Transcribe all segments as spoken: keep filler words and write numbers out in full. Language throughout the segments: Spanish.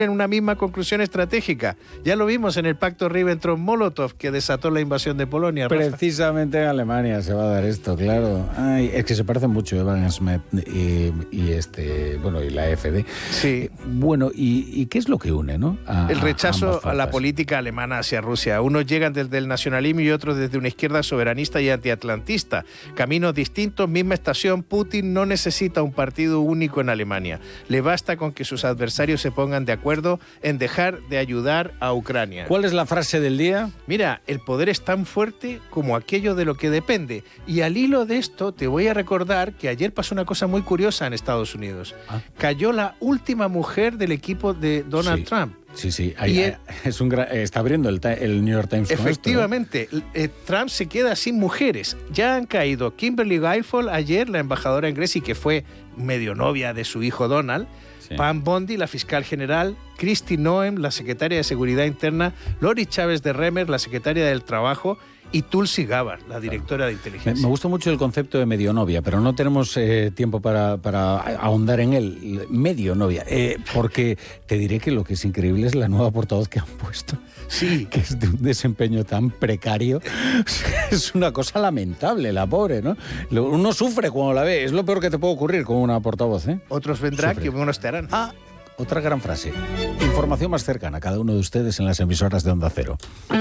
en una misma conclusión estratégica. Ya lo vimos en el pacto Ribbentrop-Molotov que desató la invasión de Polonia. Rafa. Precisamente en Alemania se va a dar esto, claro. Ay, es que se parecen mucho Evan Smith y, y este, bueno, y la A F D. Sí. Bueno, ¿y, y qué es lo que une, no? A, el rechazo a, a la política alemana hacia Rusia. Unos llegan desde el nacionalismo y otros desde una izquierda soberanista y antiatlantista. Caminos distintos, misma estación. Putin no necesita un partido único en Alemania. Le basta con que sus adversarios se pongan de acuerdo en dejar de ayudar a Ucrania. ¿Cuál es la frase del día? Mira, el poder es tan fuerte como aquello de lo que depende. Y al hilo de esto te voy a recordar que ayer pasó una cosa muy curiosa en Estados Unidos. Ah. Cayó la última mujer del equipo de Donald sí. Trump. Sí, sí, ahí, el, es un gran, está abriendo el, el New York Times. Efectivamente, con esto, ¿eh? Trump se queda sin mujeres. Ya han caído Kimberly Guilfoyle ayer, la embajadora en Grecia, que fue medio novia de su hijo Donald, sí. Pam Bondi, la fiscal general, Kristi Noem, la secretaria de Seguridad Interna, Lori Chávez de Remer, la secretaria del Trabajo, y Tulsi Gabbard, la directora de inteligencia. Me, me gusta mucho el concepto de medionovia, pero no tenemos eh, tiempo para, para ahondar en él. Medionovia, eh, porque te diré que lo que es increíble es la nueva portavoz que han puesto. Sí. Que es de un desempeño tan precario. Es una cosa lamentable, la pobre, ¿no? Uno sufre cuando la ve. Es lo peor que te puede ocurrir con una portavoz, ¿eh? Otros vendrán que unos te harán. Ah, otra gran frase. Información más cercana a cada uno de ustedes en las emisoras de Onda Cero.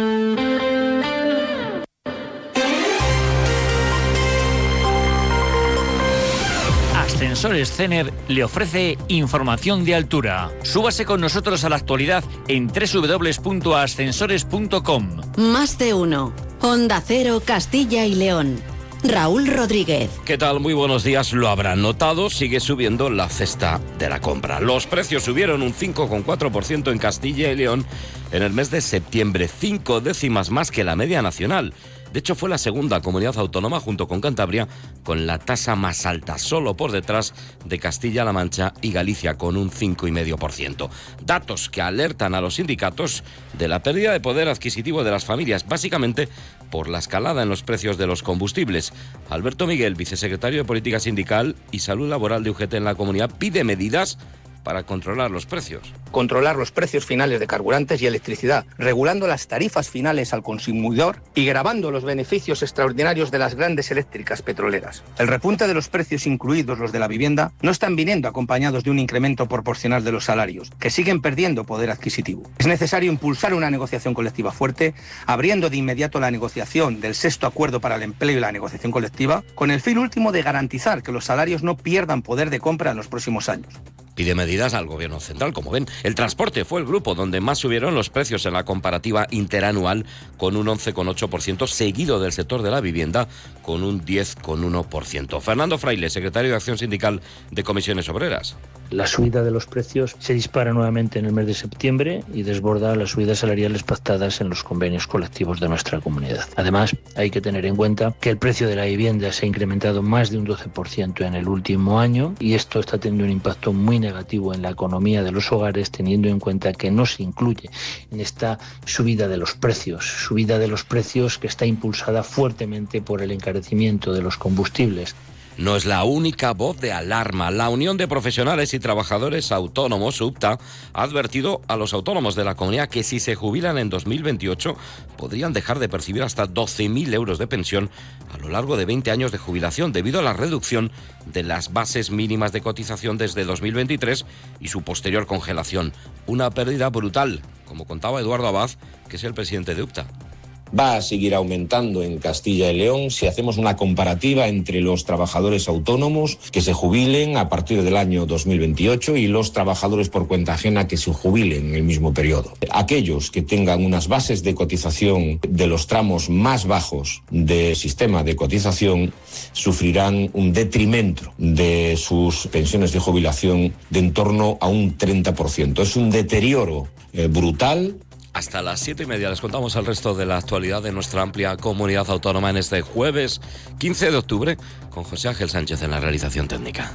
Ascensores Cener le ofrece información de altura. Súbase con nosotros a la actualidad en doble u doble u doble u punto ascensores punto com. Más de uno. Onda Cero, Castilla y León. Raúl Rodríguez. ¿Qué tal? Muy buenos días. Lo habrán notado, sigue subiendo la cesta de la compra. Los precios subieron un cinco coma cuatro por ciento en Castilla y León en el mes de septiembre, cinco décimas más que la media nacional. De hecho, fue la segunda comunidad autónoma, junto con Cantabria, con la tasa más alta, solo por detrás de Castilla-La Mancha y Galicia, con un cinco coma cinco por ciento. Datos que alertan a los sindicatos de la pérdida de poder adquisitivo de las familias, básicamente por la escalada en los precios de los combustibles. Alberto Miguel, vicesecretario de Política Sindical y Salud Laboral de U G T en la comunidad, pide medidas para controlar los precios. Controlar los precios finales de carburantes y electricidad, regulando las tarifas finales al consumidor y gravando los beneficios extraordinarios de las grandes eléctricas petroleras. El repunte de los precios, incluidos los de la vivienda, no están viniendo acompañados de un incremento proporcional de los salarios, que siguen perdiendo poder adquisitivo. Es necesario impulsar una negociación colectiva fuerte, abriendo de inmediato la negociación del sexto acuerdo para el empleo y la negociación colectiva, con el fin último de garantizar que los salarios no pierdan poder de compra en los próximos años. Pide medidas al gobierno central, como ven. El transporte fue el grupo donde más subieron los precios en la comparativa interanual, con un once coma ocho por ciento, seguido del sector de la vivienda, con un diez coma uno por ciento. Fernando Fraile, secretario de Acción Sindical de Comisiones Obreras. La subida de los precios se dispara nuevamente en el mes de septiembre y desborda las subidas salariales pactadas en los convenios colectivos de nuestra comunidad. Además, hay que tener en cuenta que el precio de la vivienda se ha incrementado más de un doce por ciento en el último año y esto está teniendo un impacto muy negativo en la economía de los hogares, teniendo en cuenta que no se incluye en esta subida de los precios, subida de los precios que está impulsada fuertemente por el encarecimiento de los combustibles. No es la única voz de alarma. La Unión de Profesionales y Trabajadores Autónomos, UPTA, ha advertido a los autónomos de la comunidad que si se jubilan en dos mil veintiocho podrían dejar de percibir hasta doce mil euros de pensión a lo largo de veinte años de jubilación debido a la reducción de las bases mínimas de cotización desde dos mil veintitrés y su posterior congelación. Una pérdida brutal, como contaba Eduardo Abad, que es el presidente de UPTA. Va a seguir aumentando en Castilla y León si hacemos una comparativa entre los trabajadores autónomos que se jubilen a partir del año dos mil veintiocho y los trabajadores por cuenta ajena que se jubilen en el mismo periodo. Aquellos que tengan unas bases de cotización de los tramos más bajos del sistema de cotización sufrirán un detrimento de sus pensiones de jubilación de en torno a un treinta por ciento. Es un deterioro eh, brutal. Hasta las siete y media les contamos el resto de la actualidad de nuestra amplia comunidad autónoma en este jueves quince de octubre con José Ángel Sánchez en la realización técnica.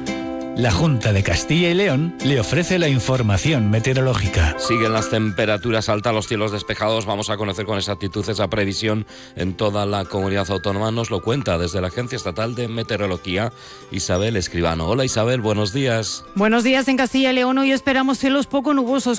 La Junta de Castilla y León le ofrece la información meteorológica. Siguen las temperaturas altas, los cielos despejados. Vamos a conocer con exactitud esa previsión en toda la comunidad autónoma. Nos lo cuenta desde la Agencia Estatal de Meteorología Isabel Escribano. Hola Isabel, buenos días. Buenos días en Castilla y León. Hoy esperamos cielos poco nubosos